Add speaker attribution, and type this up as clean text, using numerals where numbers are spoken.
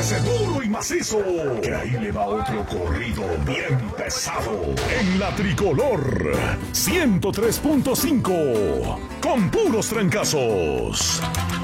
Speaker 1: Agárrese duro y macizo, que ahí le va otro corrido bien pesado. En la Tricolor 103.5, con puros trancazos.